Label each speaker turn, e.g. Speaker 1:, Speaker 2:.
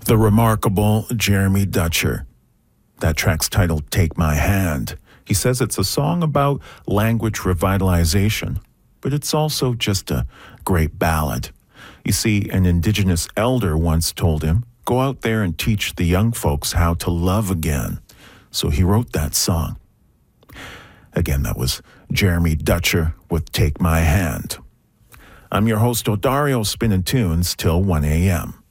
Speaker 1: The remarkable Jeremy Dutcher. That track's titled Take My Hand. He says it's a song about language revitalization, but it's also just a great ballad. You see, an Indigenous elder once told him, go out there and teach the young folks how to love again. So he wrote that song. Again, that was Jeremy Dutcher with Take My Hand. I'm your host, Odario, spinning tunes till 1 a.m.